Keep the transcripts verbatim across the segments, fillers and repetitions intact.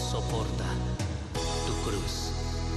soporta tu cruz.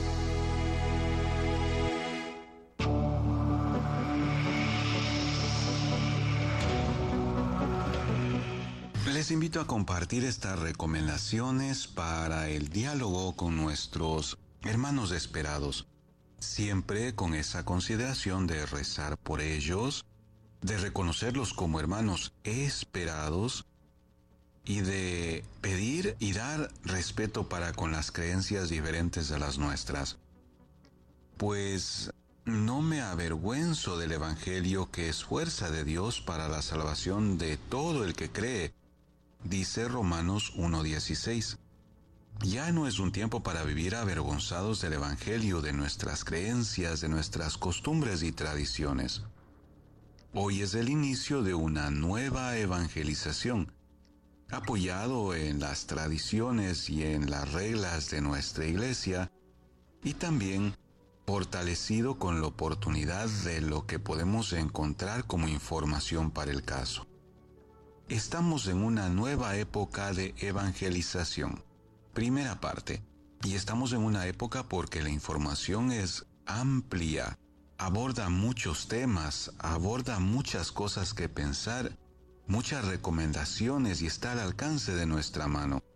Les invito a compartir estas recomendaciones para el diálogo con nuestros hermanos esperados, siempre con esa consideración de rezar por ellos, de reconocerlos como hermanos esperados y de pedir y dar respeto para con las creencias diferentes de las nuestras. Pues no me avergüenzo del Evangelio, que es fuerza de Dios para la salvación de todo el que cree, dice Romanos uno dieciséis. Ya no es un tiempo para vivir avergonzados del Evangelio, de nuestras creencias, de nuestras costumbres y tradiciones. Hoy es el inicio de una nueva evangelización, apoyado en las tradiciones y en las reglas de nuestra iglesia, y también fortalecido con la oportunidad de lo que podemos encontrar como información para el caso. Estamos en una nueva época de evangelización. Primera parte. Y estamos en una época porque la información es amplia, aborda muchos temas, aborda muchas cosas que pensar, muchas recomendaciones y está al alcance de nuestra mano.